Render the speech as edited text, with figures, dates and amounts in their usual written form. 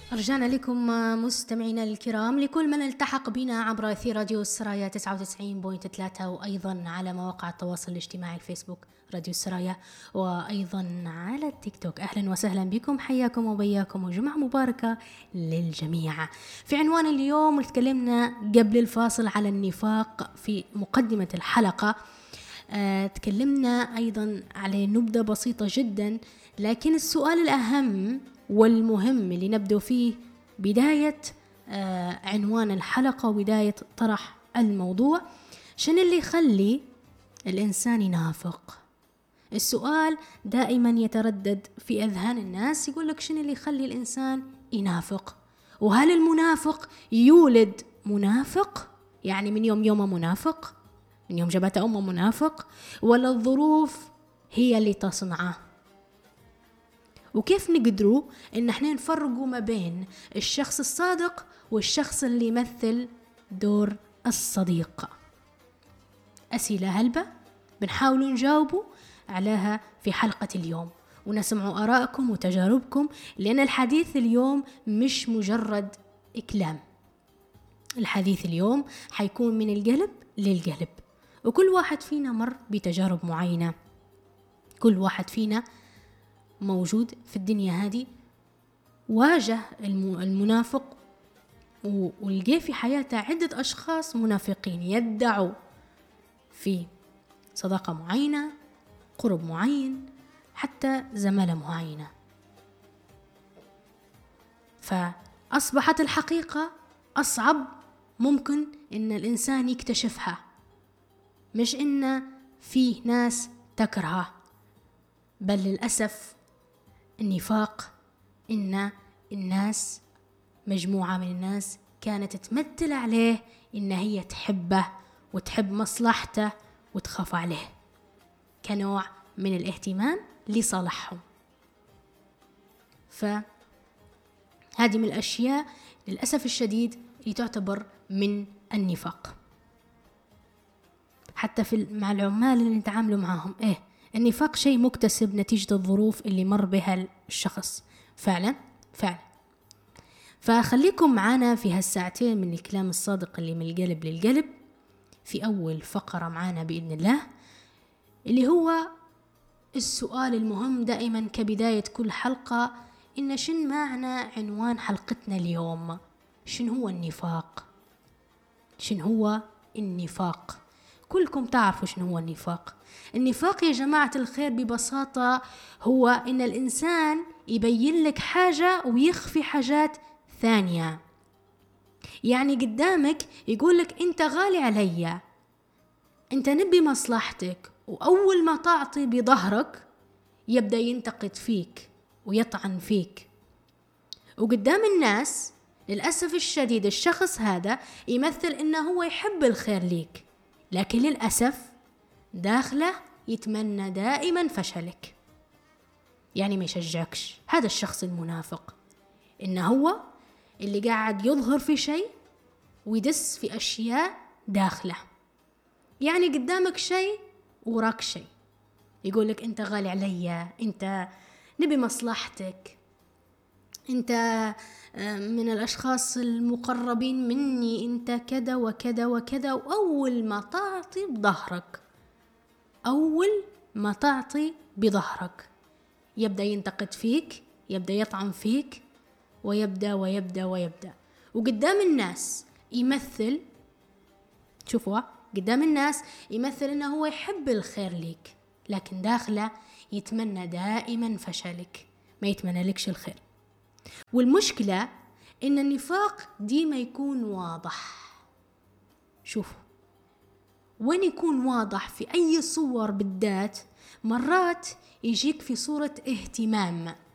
رجعنا لكم مستمعينا الكرام، لكل من التحق بنا عبر أثير راديو السرايا 99.3، وأيضا على مواقع التواصل الاجتماعي الفيسبوك راديو السرايا، وأيضا على التيك توك. أهلا وسهلا بكم، حياكم وبياكم وجمعة مباركة للجميع. في عنوان اليوم تكلمنا قبل الفاصل على النفاق في مقدمة الحلقة. تكلمنا أيضا على نبذة بسيطة جدا، لكن السؤال الأهم والمهم اللي نبدأ فيه بداية عنوان الحلقة وبداية طرح الموضوع: شنو اللي يخلي الإنسان ينافق؟ السؤال دائما يتردد في أذهان الناس، يقول لك شنو اللي يخلي الإنسان ينافق؟ وهل المنافق يولد منافق؟ يعني من يومه منافق، من يوم جابته أمه منافق، ولا الظروف هي اللي تصنعه؟ وكيف نقدروا إن احنا نفرقوا ما بين الشخص الصادق والشخص اللي يمثل دور الصديق؟ أسئلة هلبة بنحاول نجاوبوا عليها في حلقة اليوم، ونسمع آرائكم وتجاربكم، لأن الحديث اليوم مش مجرد إكلام. الحديث اليوم حيكون من القلب للقلب، وكل واحد فينا مر بتجارب معينة، كل واحد فينا موجود في الدنيا هذه واجه المنافق، ولقى في حياته عدة أشخاص منافقين يدعوا في صداقة معينة، قرب معين، حتى زمالة معينة. فأصبحت الحقيقة أصعب ممكن إن الإنسان يكتشفها، مش إن فيه ناس تكرهه، بل للأسف النفاق إن الناس، مجموعة من الناس كانت تمثل عليه إن هي تحبه وتحب مصلحته وتخاف عليه كنوع من الاهتمام لصالحهم. فهذه من الأشياء للأسف الشديد اللي تعتبر من النفاق. حتى مع العمال اللي نتعاملوا معهم، النفاق شيء مكتسب نتيجة الظروف اللي مر بها الشخص فعلا. فخليكم معنا في هالساعتين من الكلام الصادق اللي من القلب للقلب، في أول فقرة معنا بإذن الله، اللي هو السؤال المهم دائما كبداية كل حلقة: إن شن معنى عنوان حلقتنا اليوم؟ شن هو النفاق؟ شن هو النفاق؟ كلكم تعرفوا شنو هو النفاق. النفاق يا جماعة الخير ببساطة هو إن الإنسان يبين لك حاجة ويخفي حاجات ثانية. يعني قدامك يقول لك أنت غالي عليا، أنت نبي مصلحتك، وأول ما تعطي بظهرك يبدأ ينتقد فيك ويطعن فيك. وقدام الناس للأسف الشديد الشخص هذا يمثل إنه هو يحب الخير ليك، لكن للأسف داخله يتمنى دائما فشلك، يعني ما يشجعكش. هذا الشخص المنافق، إنه هو اللي قاعد يظهر في شيء ويدس في أشياء داخله. يعني قدامك شيء وراك شيء، يقولك أنت غالي عليا، أنت نبي مصلحتك، أنت من الأشخاص المقربين مني، أنت كذا وكذا وكذا. وأول ما تعطي بظهرك، أول ما تعطي بظهرك يبدأ ينتقد فيك، يبدأ يطعن فيك، ويبدأ ويبدأ ويبدأ. وقدام الناس يمثل، شوفوا، قدام الناس يمثل إنه هو يحب الخير ليك، لكن داخله يتمنى دائما فشلك، ما يتمنى لكش الخير. والمشكلة إن النفاق ديما يكون واضح. شوفوا، وين يكون واضح؟ في أي صور بالذات مرات يجيك في صورة اهتمام،